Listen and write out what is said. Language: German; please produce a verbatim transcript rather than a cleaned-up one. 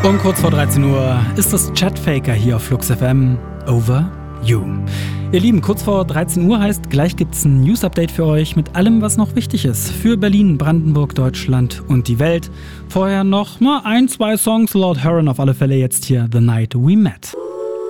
Und kurz vor dreizehn Uhr ist das Chatfaker hier auf Flux F M. Over You. Ihr Lieben, kurz vor dreizehn Uhr heißt, gleich gibt's ein News-Update für euch mit allem, was noch wichtig ist. Für Berlin, Brandenburg, Deutschland und die Welt. Vorher noch mal ein, zwei Songs. Lord Huron auf alle Fälle jetzt hier The Night We Met.